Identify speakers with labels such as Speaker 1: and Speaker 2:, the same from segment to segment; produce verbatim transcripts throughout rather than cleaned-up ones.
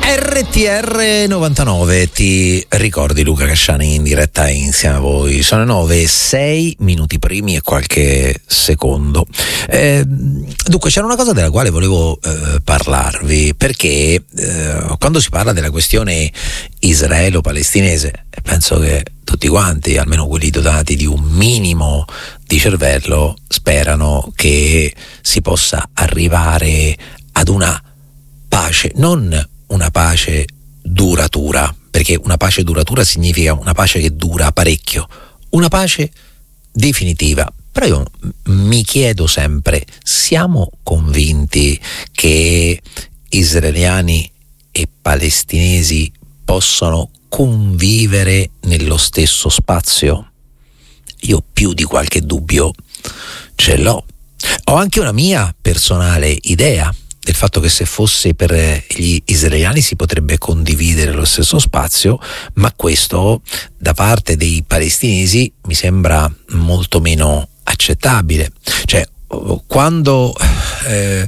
Speaker 1: R T R novantanove, ti ricordi Luca Casciani in diretta insieme a voi? Sono le nove e sei minuti primi e qualche secondo. Eh, dunque c'era una cosa della quale volevo eh, parlarvi, perché eh, quando si parla della questione israelo-palestinese, penso che tutti quanti, almeno quelli dotati di un minimo di cervello, sperano che si possa arrivare ad una pace, non una pace duratura, perché una pace duratura significa una pace che dura parecchio, una pace definitiva. Però io mi chiedo sempre, siamo convinti che israeliani e palestinesi possono convivere nello stesso spazio? Io più di qualche dubbio ce l'ho. Ho anche una mia personale idea del fatto che se fosse per gli israeliani si potrebbe condividere lo stesso spazio, ma questo da parte dei palestinesi mi sembra molto meno accettabile. Cioè, quando eh,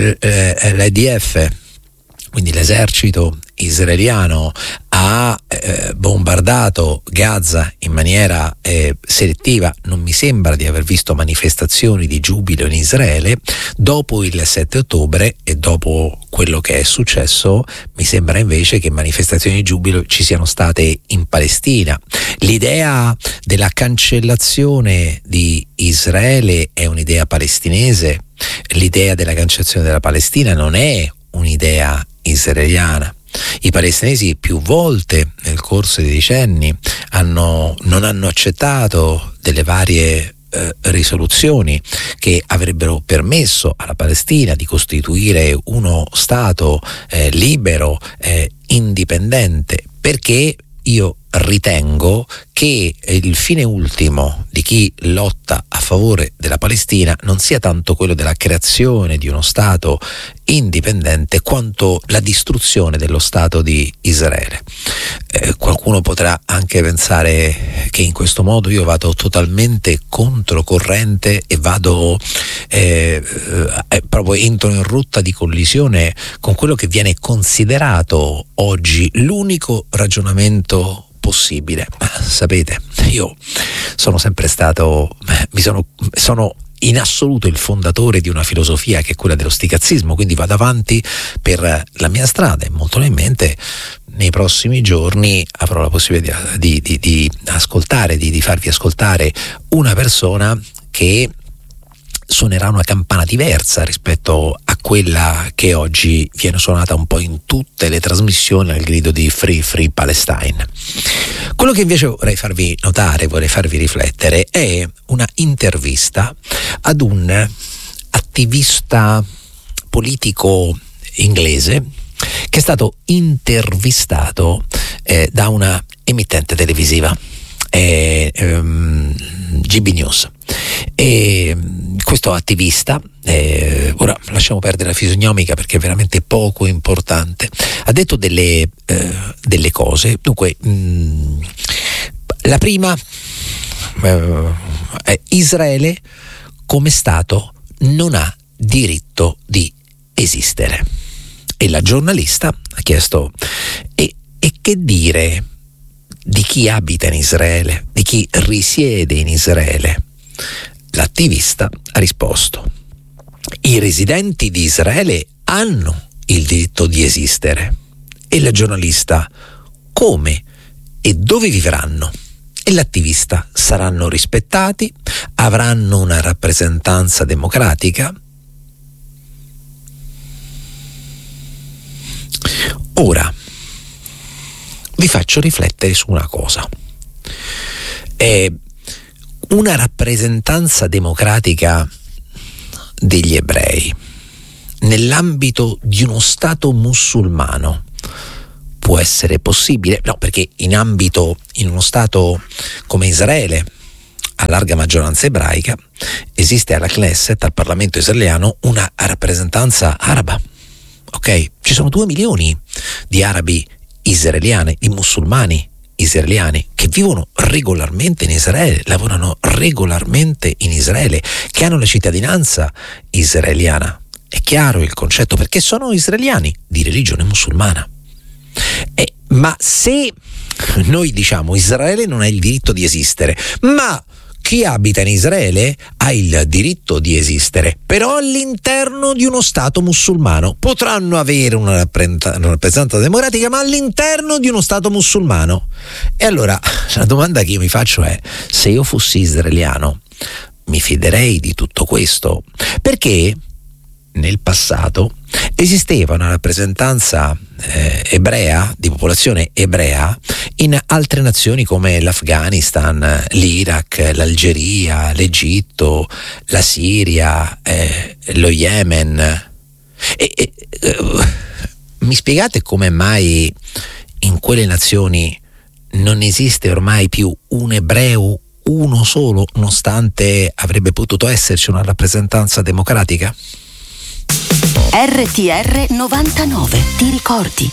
Speaker 1: l'I D F, quindi l'esercito israeliano, ha eh, bombardato Gaza in maniera eh, selettiva, non mi sembra di aver visto manifestazioni di giubilo in Israele. Dopo il sette ottobre e dopo quello che è successo, mi sembra invece che manifestazioni di giubilo ci siano state in Palestina. L'idea della cancellazione di Israele è un'idea palestinese, l'idea della cancellazione della Palestina non è un'idea israeliana. I palestinesi più volte nel corso dei decenni hanno, non hanno accettato delle varie eh, risoluzioni che avrebbero permesso alla Palestina di costituire uno Stato eh, libero, eh, indipendente, perché io ritengo che il fine ultimo di chi lotta a favore della Palestina non sia tanto quello della creazione di uno Stato indipendente quanto la distruzione dello Stato di Israele. Eh, qualcuno potrà anche pensare che in questo modo io vado totalmente controcorrente e vado eh, eh, proprio entro in rotta di collisione con quello che viene considerato oggi l'unico ragionamento possibile. Ma sapete, io sono sempre stato, mi sono, sono in assoluto il fondatore di una filosofia che è quella dello sticazzismo, quindi vado avanti per la mia strada e molto probabilmente nei prossimi giorni avrò la possibilità di, di, di ascoltare, di, di farvi ascoltare una persona che suonerà una campana diversa rispetto a quella che oggi viene suonata un po' in tutte le trasmissioni al grido di Free Free Palestine. Quello che invece vorrei farvi notare, vorrei farvi riflettere, è una intervista ad un attivista politico inglese che è stato intervistato eh, da una emittente televisiva, eh, ehm, G B News. E questo attivista, eh, ora lasciamo perdere la fisionomica perché è veramente poco importante, ha detto delle, eh, delle cose. Dunque, mh, la prima eh, è Israele come Stato non ha diritto di esistere. E la giornalista ha chiesto e, e che dire di chi abita in Israele, di chi risiede in Israele? L'attivista ha risposto: i residenti di Israele hanno il diritto di esistere. E la giornalista: come e dove vivranno? E l'attivista: saranno rispettati, avranno una rappresentanza democratica. Ora vi faccio riflettere su una cosa. Eh, una rappresentanza democratica degli ebrei nell'ambito di uno Stato musulmano può essere possibile? No, perché in ambito, in uno Stato come Israele, a larga maggioranza ebraica, esiste alla Knesset, al Parlamento israeliano, una rappresentanza araba. Ok? Ci sono due milioni di arabi israeliani, di musulmani israeliani che vivono regolarmente in Israele, lavorano regolarmente in Israele, che hanno la cittadinanza israeliana. È chiaro il concetto, perché sono israeliani di religione musulmana. ma se noi diciamo Israele non ha il diritto di esistere, ma chi abita in Israele ha il diritto di esistere, però all'interno di uno Stato musulmano. Potranno avere una rappresentanza democratica, ma all'interno di uno Stato musulmano. E allora la domanda che io mi faccio è: se io fossi israeliano, mi fiderei di tutto questo? Perché nel passato esisteva una rappresentanza eh, ebrea, di popolazione ebrea, in altre nazioni come l'Afghanistan, l'Iraq, l'Algeria, l'Egitto, la Siria, eh, lo Yemen. E, e, uh, mi spiegate come mai in quelle nazioni non esiste ormai più un ebreo, uno solo, nonostante avrebbe potuto esserci una rappresentanza democratica?
Speaker 2: R T R novantanove, ti ricordi?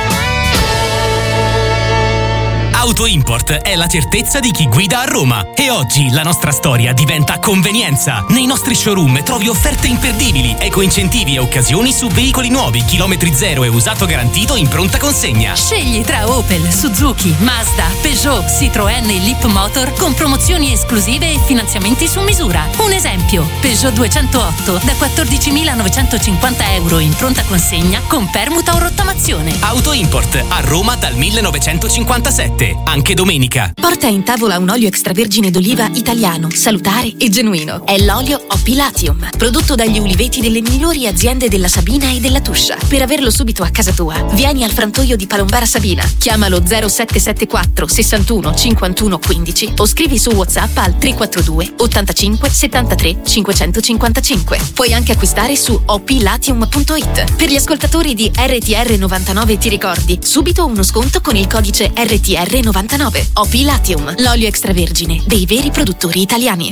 Speaker 3: Auto Import è la certezza di chi guida a Roma e oggi la nostra storia diventa convenienza. Nei nostri showroom trovi offerte imperdibili, eco-incentivi e occasioni su veicoli nuovi, chilometri zero e usato garantito in pronta consegna.
Speaker 4: Scegli tra Opel, Suzuki, Mazda, Peugeot, Citroën e Leapmotor con promozioni esclusive e finanziamenti su misura. Un esempio: Peugeot duecentootto da quattordicimilanovecentocinquanta euro in pronta consegna con permuta o rottamazione.
Speaker 3: Auto Import a Roma dal millenovecentocinquantasette. Anche domenica.
Speaker 5: Porta in tavola un olio extravergine d'oliva italiano, salutare e genuino. È l'olio Opilatium, prodotto dagli uliveti delle migliori aziende della Sabina e della Tuscia. Per averlo subito a casa tua, vieni al frantoio di Palombara Sabina. Chiamalo zero sette sette quattro sessantuno cinquantuno quindici o scrivi su WhatsApp al tre quattro due ottantacinque settantatré cinquecentocinquantacinque. Puoi anche acquistare su opilatium punto it. Per gli ascoltatori di R T R novantanove ti ricordi, subito uno sconto con il codice R T R novantanove. Opilatium, l'olio extravergine dei veri produttori italiani.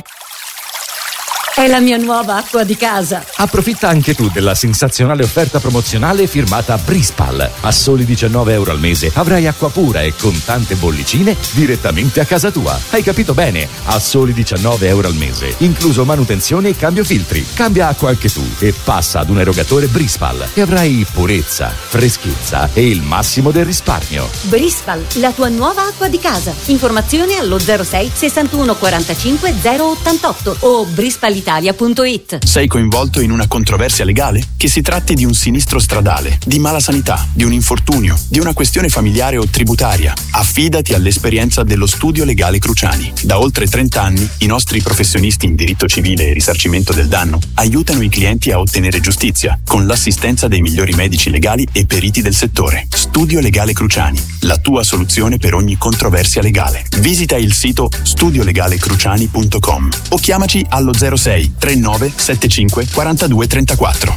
Speaker 6: È la mia nuova acqua di casa.
Speaker 7: Approfitta anche tu della sensazionale offerta promozionale firmata Brispal. A soli diciannove euro al mese avrai acqua pura e con tante bollicine direttamente a casa tua. Hai capito bene? A soli diciannove euro al mese, incluso manutenzione e cambio filtri. Cambia acqua anche tu e passa ad un erogatore Brispal e avrai purezza, freschezza e il massimo del risparmio.
Speaker 6: Brispal, la tua nuova acqua di casa. Informazioni allo zero sei sessantuno quarantacinque zero ottantotto o brispal italia punto it.
Speaker 8: Sei coinvolto in una controversia legale? Che si tratti di un sinistro stradale, di mala sanità, di un infortunio, di una questione familiare o tributaria, affidati all'esperienza dello Studio Legale Cruciani. Da oltre trenta anni i nostri professionisti in diritto civile e risarcimento del danno aiutano i clienti a ottenere giustizia con l'assistenza dei migliori medici legali e periti del settore. Studio Legale Cruciani, la tua soluzione per ogni controversia legale. Visita il sito studio legale cruciani punto com o chiamaci allo zero sei trentanove settantacinque quarantadue trentaquattro.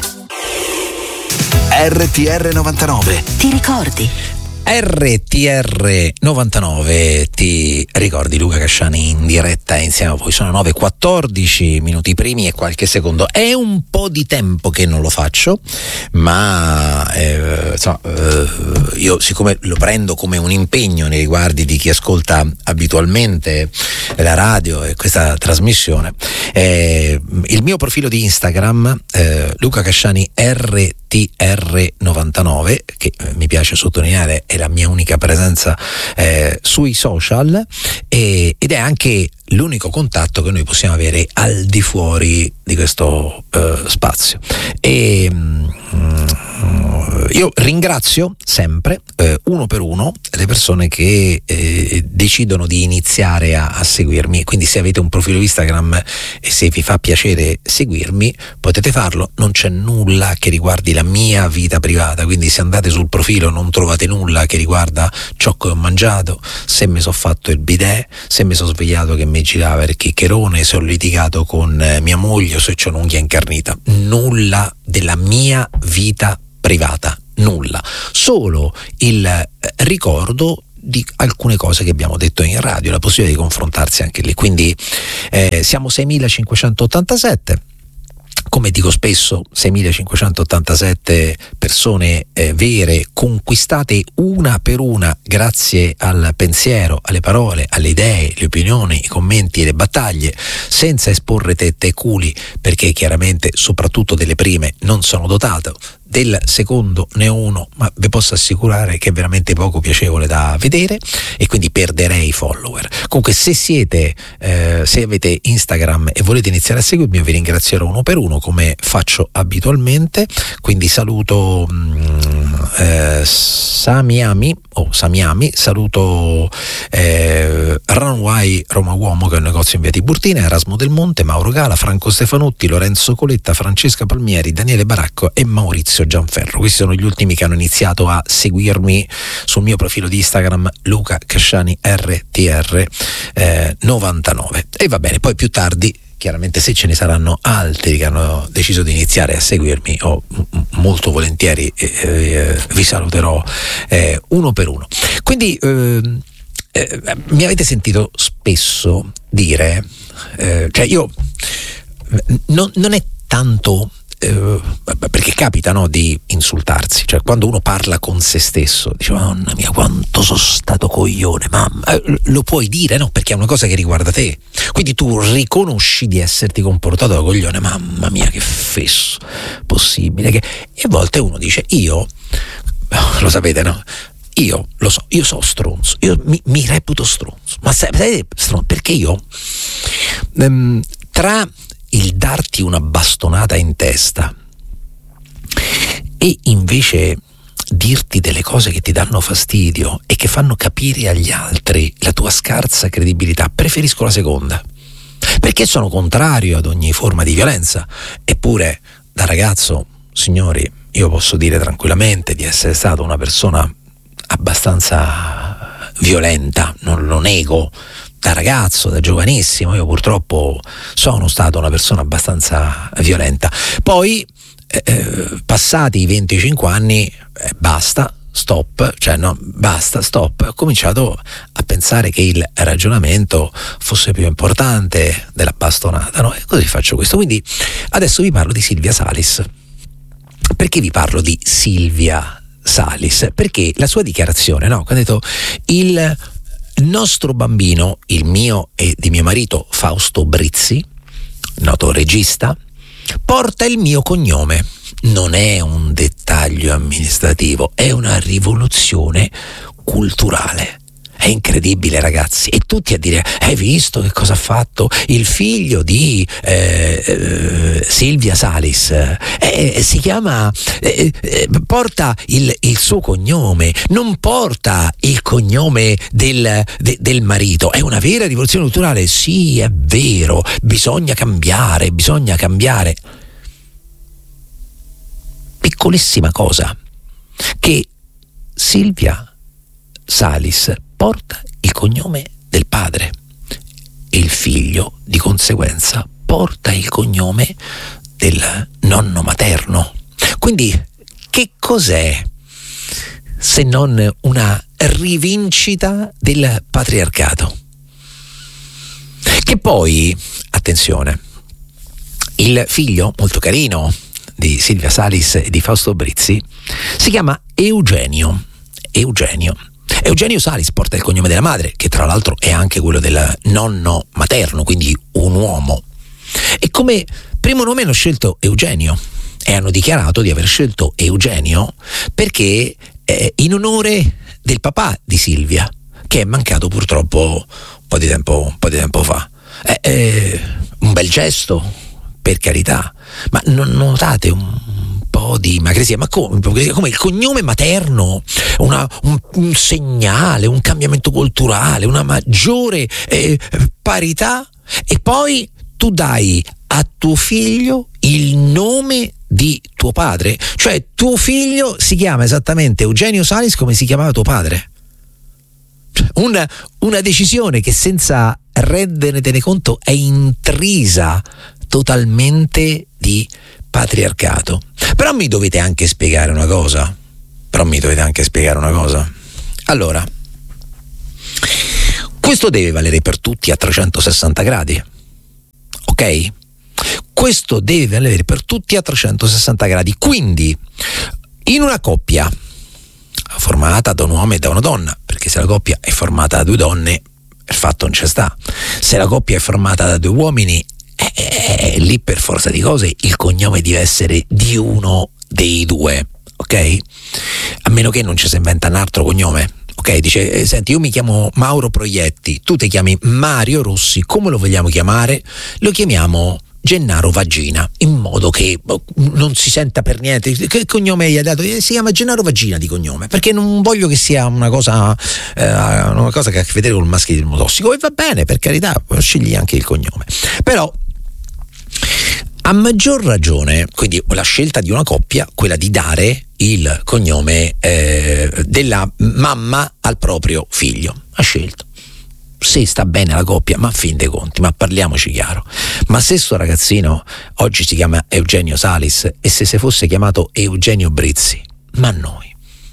Speaker 2: R T R novantanove, ti ricordi?
Speaker 1: R T R novantanove, ti ricordi? Luca Casciani in diretta insieme a voi. Sono nove e quattordici minuti primi e qualche secondo. È un po' di tempo che non lo faccio, ma eh, insomma, eh, io siccome lo prendo come un impegno nei riguardi di chi ascolta abitualmente la radio e questa trasmissione, eh, il mio profilo di Instagram, eh, Luca Casciani R T R novantanove, che eh, mi piace sottolineare è la mia unica presenza eh, sui social, e, ed è anche l'unico contatto che noi possiamo avere al di fuori di questo eh, spazio. E mm, io ringrazio sempre eh, uno per uno le persone che eh, decidono di iniziare a, a seguirmi. Quindi se avete un profilo Instagram e se vi fa piacere seguirmi potete farlo, non c'è nulla che riguardi la mia vita privata, quindi se andate sul profilo non trovate nulla che riguarda ciò che ho mangiato, se mi sono fatto il bidet, se mi sono svegliato che mi girava il chiccherone, se ho litigato con eh, mia moglie o se c'ho un'unghia incarnita. Nulla della mia vita privata, nulla, solo il eh, ricordo di alcune cose che abbiamo detto in radio, la possibilità di confrontarsi anche lì. Quindi eh, siamo seimilacinquecentottantasette, come dico spesso, seimilacinquecentottantasette persone eh, vere, conquistate una per una grazie al pensiero, alle parole, alle idee, le opinioni, i commenti e le battaglie, senza esporre tette e culi, perché chiaramente soprattutto delle prime non sono dotato del secondo ne ho uno, ma vi posso assicurare che è veramente poco piacevole da vedere e quindi perderei follower. Comunque se siete eh, se avete Instagram e volete iniziare a seguirmi, io vi ringrazierò uno per uno come faccio abitualmente, quindi saluto mh, eh, Samiami o Samiami, saluto eh, Runway Roma Uomo, che è un negozio in via Tiburtina, Erasmo Del Monte, Mauro Gala, Franco Stefanutti, Lorenzo Coletta, Francesca Palmieri, Daniele Baracco e Maurizio Gianferro. Questi sono gli ultimi che hanno iniziato a seguirmi sul mio profilo di Instagram Luca Casciani R T R eh, novantanove. E va bene, poi più tardi chiaramente se ce ne saranno altri che hanno deciso di iniziare a seguirmi, o m- molto volentieri eh, eh, vi saluterò eh, uno per uno. Quindi eh, eh, mi avete sentito spesso dire eh, cioè io non, non è tanto Eh, perché capita, no, di insultarsi, cioè quando uno parla con se stesso dice mamma mia quanto sono stato coglione, mamma, eh, lo puoi dire, no, perché è una cosa che riguarda te, quindi tu riconosci di esserti comportato da coglione, mamma mia che fesso possibile che... e a volte uno dice io lo sapete, no, io lo so, io so stronzo, io mi, mi reputo stronzo, ma sai stronzo perché io ehm, tra il darti una bastonata in testa e invece dirti delle cose che ti danno fastidio e che fanno capire agli altri la tua scarsa credibilità, preferisco la seconda, perché sono contrario ad ogni forma di violenza. Eppure da ragazzo, signori, io posso dire tranquillamente di essere stato una persona abbastanza violenta, non lo nego. Da ragazzo, da giovanissimo, io purtroppo sono stato una persona abbastanza violenta. Poi, eh, passati i venticinque anni, eh, basta, stop, cioè no, basta, stop. Ho cominciato a pensare che il ragionamento fosse più importante della bastonata, no? E così faccio questo. Quindi adesso vi parlo di Silvia Salis. Perché vi parlo di Silvia Salis? Perché la sua dichiarazione, no? Quando ha detto il nostro bambino, il mio e di mio marito Fausto Brizzi, noto regista, porta il mio cognome. Non è un dettaglio amministrativo, è una rivoluzione culturale. È incredibile, ragazzi, e tutti a dire hai visto che cosa ha fatto il figlio di eh, eh, Silvia Salis, eh, si chiama eh, eh, porta il, il suo cognome, non porta il cognome del, de, del marito. È una vera rivoluzione culturale. Sì, è vero, bisogna cambiare, bisogna cambiare. Piccolissima cosa, che Silvia Salis porta il cognome del padre e il figlio di conseguenza porta il cognome del nonno materno. Quindi che cos'è se non una rivincita del patriarcato? Che poi, attenzione, il figlio molto carino di Silvia Salis e di Fausto Brizzi si chiama Eugenio. Eugenio Eugenio Salis porta il cognome della madre, che tra l'altro è anche quello del nonno materno, quindi un uomo. E come primo nome hanno scelto Eugenio e hanno dichiarato di aver scelto Eugenio perché eh, in onore del papà di Silvia, che è mancato purtroppo un po' di tempo, un po' di tempo fa. È, è un bel gesto, per carità, ma non notate un po' di ipocrisia? Ma come, come il cognome materno, una, un, un segnale, un cambiamento culturale, una maggiore eh, parità, e poi tu dai a tuo figlio il nome di tuo padre, cioè tuo figlio si chiama esattamente Eugenio Salis come si chiamava tuo padre. Una, una decisione che senza rendertene conto è intrisa totalmente di patriarcato. Però mi dovete anche spiegare una cosa. Però mi dovete anche spiegare una cosa. Allora, questo deve valere per tutti a trecentosessanta gradi. Ok? Questo deve valere per tutti a trecentosessanta gradi. Quindi, in una coppia formata da un uomo e da una donna, perché se la coppia è formata da due donne, il fatto non c'è sta. Se la coppia è formata da due uomini, eh, eh, lì per forza di cose il cognome deve essere di uno dei due, ok? A meno che non ci si inventa un altro cognome. Ok, dice, eh, senti, io mi chiamo Mauro Proietti, tu ti chiami Mario Rossi, come lo vogliamo chiamare? Lo chiamiamo Gennaro Vagina, in modo che non si senta per niente. Che cognome gli ha dato? Si chiama Gennaro Vagina di cognome, perché non voglio che sia una cosa eh, una cosa che ha a che vedere col maschilismo tossico, e va bene, per carità, scegli anche il cognome. Però a maggior ragione, quindi la scelta di una coppia, quella di dare il cognome eh, della mamma al proprio figlio. Ha scelto. Se sta bene la coppia, ma a fin dei conti, ma parliamoci chiaro. Ma se sto ragazzino oggi si chiama Eugenio Salis, e se si fosse chiamato Eugenio Brizzi, ma noi?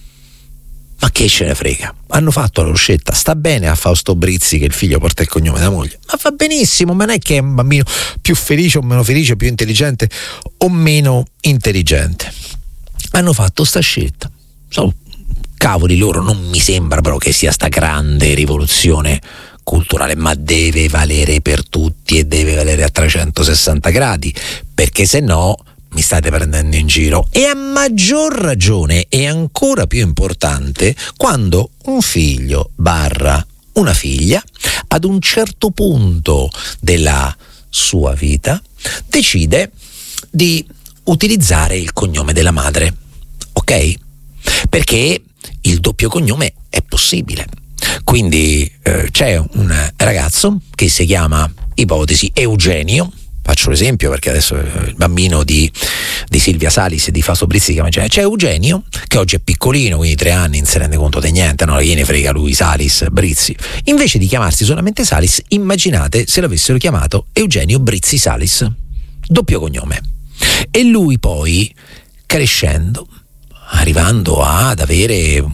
Speaker 1: Ma che ce ne frega? Hanno fatto la loro scelta. Sta bene a Fausto Brizzi che il figlio porta il cognome della moglie, ma va benissimo, ma non è che è un bambino più felice o meno felice, più intelligente o meno intelligente. Hanno fatto sta scelta. So, cavoli loro, non mi sembra però che sia sta grande rivoluzione culturale, ma deve valere per tutti e deve valere a trecentosessanta gradi, perché se no mi state prendendo in giro. E a maggior ragione è ancora più importante quando un figlio barra una figlia ad un certo punto della sua vita decide di utilizzare il cognome della madre, ok? Perché il doppio cognome è possibile. Quindi eh, c'è un ragazzo che si chiama, ipotesi, Eugenio. Faccio l'esempio perché adesso il bambino di, di Silvia Salis e di Fausto Brizzi si chiama Eugenio. C'è Eugenio che oggi è piccolino, quindi tre anni, non si rende conto di niente, no? Gliene frega lui Salis, Brizzi. Invece di chiamarsi solamente Salis, immaginate se l'avessero chiamato Eugenio Brizzi Salis, doppio cognome. E lui poi, crescendo, arrivando ad avere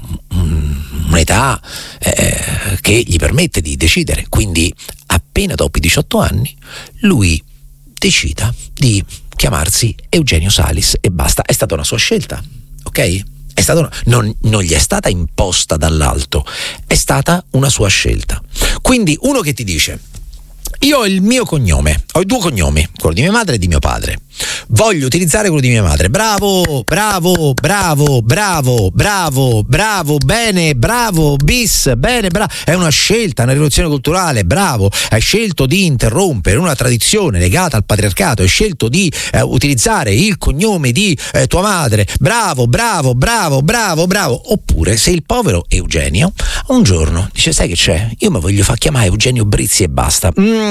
Speaker 1: un'età eh, che gli permette di decidere, quindi appena dopo i diciotto anni, lui decida di chiamarsi Eugenio Salis e basta. È stata una sua scelta, ok? È stata una, non, non gli è stata imposta dall'alto, è stata una sua scelta. Quindi uno che ti dice: io ho il mio cognome, ho i due cognomi, quello di mia madre e di mio padre, voglio utilizzare quello di mia madre. Bravo, bravo, bravo, bravo, bravo, bravo, bene, bravo, bis, bene, bravo. È una scelta, una rivoluzione culturale, bravo. Hai scelto di interrompere una tradizione legata al patriarcato, hai scelto di eh, utilizzare il cognome di eh, tua madre. Bravo, bravo, bravo, bravo, bravo. Oppure se il povero Eugenio un giorno dice: sai che c'è? Io mi voglio far chiamare Eugenio Brizzi e basta. Mm,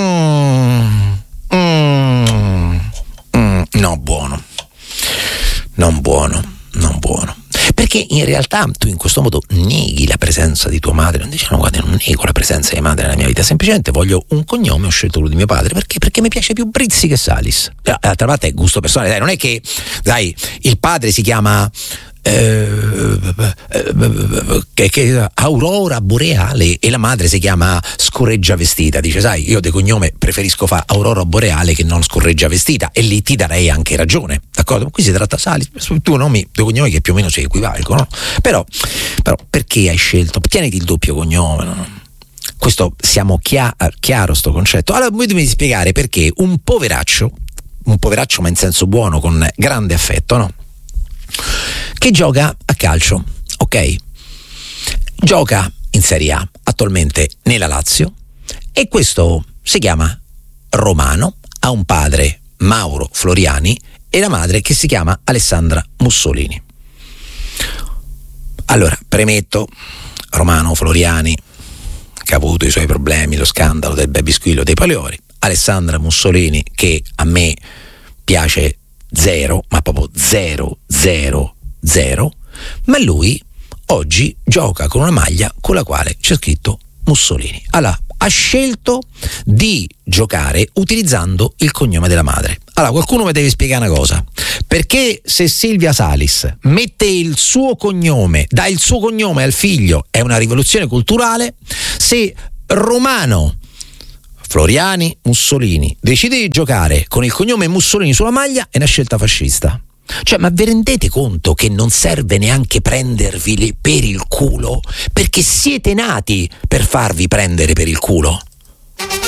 Speaker 1: mm, mm, no, buono. Non buono, non buono. Perché in realtà tu in questo modo neghi la presenza di tua madre. Non dici: no, guarda, non nego la presenza di madre nella mia vita, semplicemente voglio un cognome, ho scelto quello di mio padre perché perché mi piace più Brizzi che Salis. D'altra parte è gusto personale, dai, non è che, dai, il padre si chiama eh, che, che Aurora Boreale e la madre si chiama Scorreggia Vestita. Dice: sai, io di cognome preferisco fare Aurora Boreale che non Scorreggia Vestita, e lì ti darei anche ragione, d'accordo? Qui si tratta Salis, tu nomi due cognomi che più o meno si equivalgono, però, però perché hai scelto? Tieniti il doppio cognome, no? Questo siamo chia- chiaro sto concetto. Allora voi dovete spiegare perché un poveraccio, un poveraccio ma in senso buono, con grande affetto, no? Che gioca a calcio, ok? Gioca in Serie A attualmente nella Lazio, e questo si chiama Romano, ha un padre, Mauro Floriani, e la madre che si chiama Alessandra Mussolini. Allora, premetto, Romano Floriani che ha avuto i suoi problemi, lo scandalo del baby squillo dei Paleori, Alessandra Mussolini che a me piace zero, ma proprio zero, zero, zero, ma lui oggi gioca con una maglia con la quale c'è scritto Mussolini. Allora, ha scelto di giocare utilizzando il cognome della madre. Allora, qualcuno mi deve spiegare una cosa: perché se Silvia Salis mette il suo cognome, dà il suo cognome al figlio, è una rivoluzione culturale, se Romano Floriani Mussolini decide di giocare con il cognome Mussolini sulla maglia, è una scelta fascista? Cioè, ma vi rendete conto che non serve neanche prendervi per il culo? Perché siete nati per farvi prendere per il culo.